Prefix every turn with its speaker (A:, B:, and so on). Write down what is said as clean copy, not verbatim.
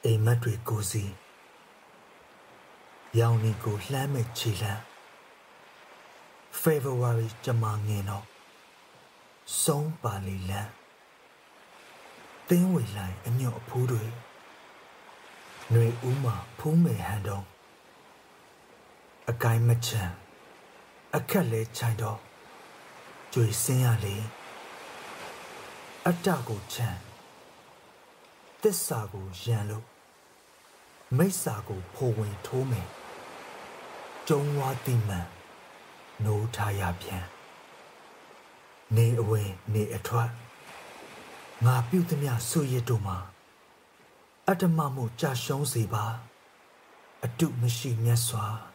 A: အိမ်မက်တွေကိုစီရောင်နီကိုလှမ်းမဲ့ခြေလှမ်း February ကြမှာငင်တော့ဆုံးပါလီလန်းသင်းဝေလိုက်အညွန့်အဖိုးတွေຫນွေဦးမှာဖူးမယ်ဟန်တော့အကိုင်းမချမ်းအခက်လဲချိုင်တော့ကြွေစင်းရလေအတ္တကိုချမ်းသစ္စာကိုရန်လို့မိစ္ဆာကိုဖိုဝင်ထိုးမယ်ကျုံးဝါတိမှန်နိုးထားရပြန်နေအဝင်နေအထွက်ငါပြုသမျှဆွရစ်တို့မှာအတ္တမမှုကြာရှုံးစေပါအတုမရှိမြတ်စွာ